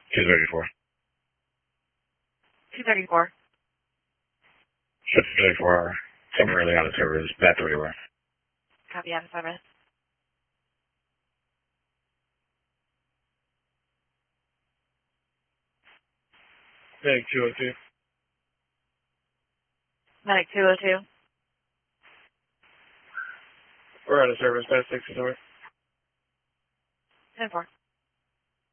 234. 234. 234, temporarily out of service, back to where you were. Copy, out of service. Medic 202. Medic 202. We're out of service, past 6 north. 10-4.